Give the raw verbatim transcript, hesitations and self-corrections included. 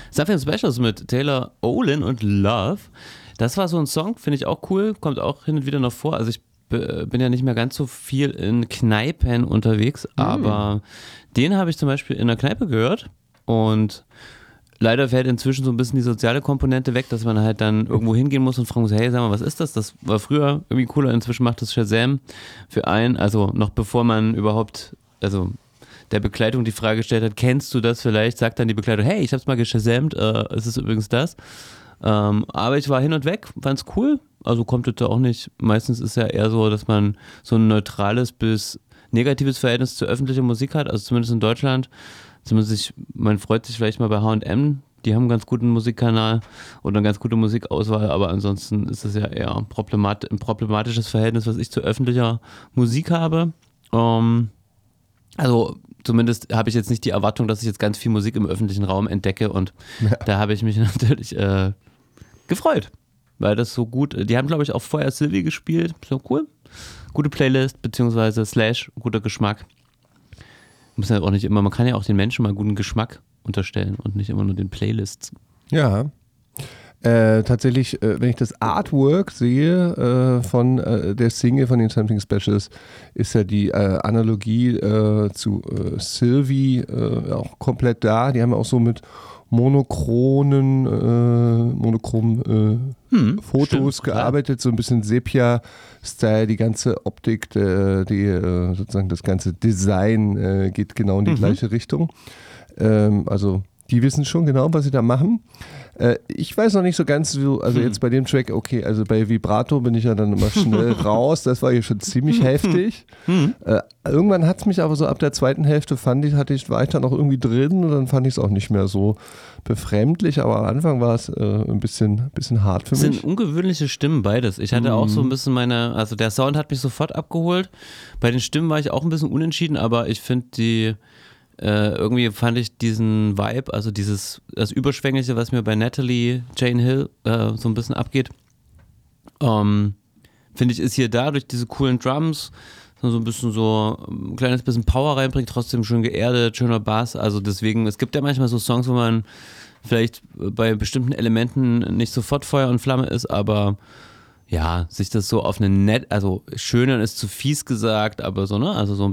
Something Specials mit Taylor Olin und Love. Das war so ein Song, finde ich auch cool, kommt auch hin und wieder noch vor. Also ich b- bin ja nicht mehr ganz so viel in Kneipen unterwegs, mm. aber den habe ich zum Beispiel in der Kneipe gehört und leider fällt inzwischen so ein bisschen die soziale Komponente weg, dass man halt dann irgendwo hingehen muss und fragen muss, hey, sag mal, was ist das? Das war früher irgendwie cooler, inzwischen macht das Shazam für einen, also noch bevor man überhaupt, also der Begleitung die Frage gestellt hat, kennst du das vielleicht? Sagt dann die Begleitung, hey, ich hab's mal geshazamt, äh, es ist übrigens das. Ähm, aber ich war hin und weg, fand's cool, also kommt das da auch nicht, meistens ist ja eher so, dass man so ein neutrales bis negatives Verhältnis zu öffentlicher Musik hat, also zumindest in Deutschland. Zumindest ich, man freut sich vielleicht mal bei H und M, die haben einen ganz guten Musikkanal oder eine ganz gute Musikauswahl, aber ansonsten ist es ja eher problemat- ein problematisches Verhältnis, was ich zu öffentlicher Musik habe. Ähm, also zumindest habe ich jetzt nicht die Erwartung, dass ich jetzt ganz viel Musik im öffentlichen Raum entdecke und ja. Da habe ich mich natürlich äh, gefreut, weil das so gut, die haben glaube ich auch vorher Sylvie gespielt, so cool, gute Playlist beziehungsweise Slash, guter Geschmack. Muss ja auch nicht immer, man kann ja auch den Menschen mal guten Geschmack unterstellen und nicht immer nur den Playlists. Ja, äh, tatsächlich, äh, wenn ich das Artwork sehe äh, von äh, der Single von den Something Specials, ist ja die äh, Analogie äh, zu äh, Sylvie äh, auch komplett da. Die haben ja auch so mit monochronen, äh, monochromen äh, hm, Fotos stimmt, gearbeitet, ja. So ein bisschen Sepia-Style, die ganze Optik, der, die, äh, sozusagen das ganze Design äh, geht genau in die mhm. gleiche Richtung. Ähm, also die wissen schon genau, was sie da machen. Äh, ich weiß noch nicht so ganz, wie, also hm. jetzt bei dem Track, okay, also bei Vibrato bin ich ja dann immer schnell raus, das war hier schon ziemlich heftig. Hm. Äh, irgendwann hat es mich aber so ab der zweiten Hälfte, fand ich, hatte ich, war ich dann noch irgendwie drin und dann fand ich es auch nicht mehr so befremdlich, aber am Anfang war es äh, ein bisschen, bisschen hart für mich. Es sind ungewöhnliche Stimmen beides. Ich hatte hm. auch so ein bisschen meine, also der Sound hat mich sofort abgeholt. Bei den Stimmen war ich auch ein bisschen unentschieden, aber ich finde die Äh, irgendwie fand ich diesen Vibe, also dieses, das Überschwängliche, was mir bei Natalie Jane Hill äh, so ein bisschen abgeht, ähm, finde ich, ist hier da durch diese coolen Drums, so ein bisschen so ein kleines bisschen Power reinbringt, trotzdem schön geerdet, schöner Bass, also deswegen, es gibt ja manchmal so Songs, wo man vielleicht bei bestimmten Elementen nicht sofort Feuer und Flamme ist, aber ja, sich das so auf eine nett, also schönern ist zu fies gesagt, aber so, ne, also so